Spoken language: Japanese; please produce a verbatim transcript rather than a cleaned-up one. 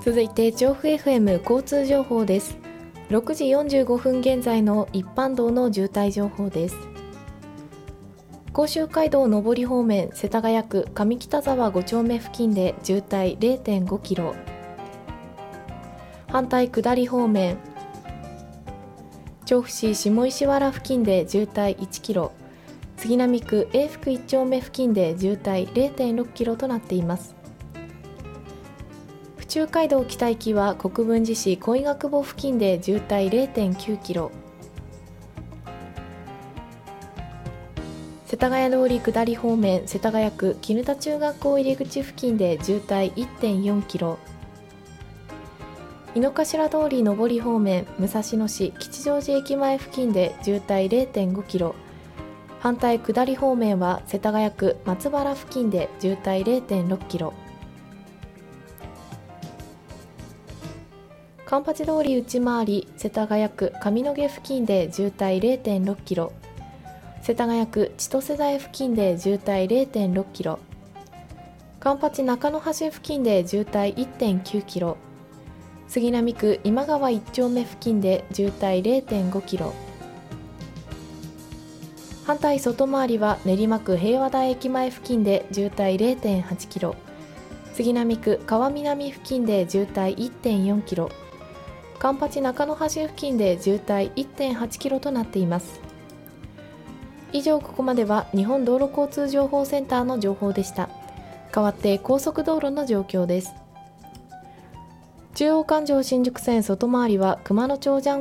続いて調布 エフエム 交通情報です。ろくじよんじゅうごふん現在の一般道の渋滞情報です。甲州街道上り方面、世田谷区上北沢ご丁目付近で渋滞 れいてんごキロ、反対下り方面、調布市下石原付近で渋滞いちキロ、杉並区永福いち丁目付近で渋滞 れいてんろくキロとなっています。府中街道北行きは国分寺市小伊賀久保付近で渋滞 れいてんきゅうキロ、世田谷通り下り方面、世田谷区絹田中学校入口付近で渋滞 いってんよんキロ、井の頭通り上り方面、武蔵野市吉祥寺駅前付近で渋滞 れいてんごキロ、反対下り方面は世田谷区松原付近で渋滞 れいてんろくキロ、環八通り内回り、世田谷区上野毛付近で渋滞 れいてんろくキロ、世田谷区千歳台付近で渋滞 れいてんろくキロ、環八中野橋付近で渋滞 いってんきゅうキロ、杉並区今川いち丁目付近で渋滞 れいてんごキロ、反対外回りは練馬区平和台駅前付近で渋滞 れいてんはちキロ、杉並区川南付近で渋滞 いってんよんキロ、環八中野橋付近で渋滞 いってんはちキロとなっています。以上、ここまでは日本道路交通情報センターの情報でした。代わって高速道路の状況です。中央環状新宿線外回りは熊野町ジャン